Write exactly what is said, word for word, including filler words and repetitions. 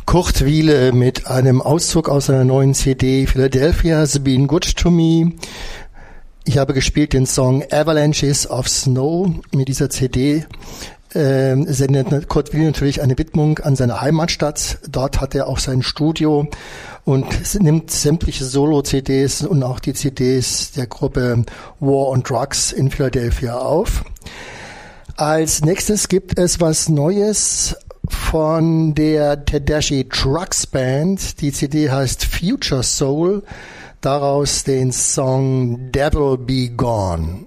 Kurt Wiele mit einem Auszug aus seiner neuen C D Philadelphia's Been Good to Me. Ich habe gespielt den Song Avalanches of Snow. Mit dieser C D äh, sendet Kurt Wiele natürlich eine Widmung an seine Heimatstadt. Dort hat er auch sein Studio und nimmt sämtliche Solo-C Ds und auch die C Ds der Gruppe War on Drugs in Philadelphia auf. Als nächstes gibt es was Neues von der Tedeschi Trucks Band. Die C D heißt Future Soul. Daraus den Song Devil Be Gone.